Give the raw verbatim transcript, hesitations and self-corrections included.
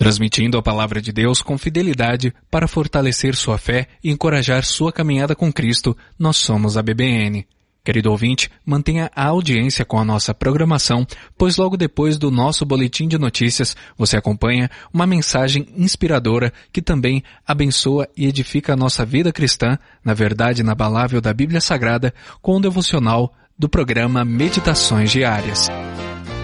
transmitindo a palavra de Deus com fidelidade para fortalecer sua fé e encorajar sua caminhada com Cristo. Nós somos a B B N. Querido ouvinte, mantenha a audiência com a nossa programação, pois logo depois do nosso boletim de notícias, você acompanha uma mensagem inspiradora que também abençoa e edifica a nossa vida cristã, na verdade inabalável da Bíblia Sagrada, com o devocional do programa Meditações Diárias.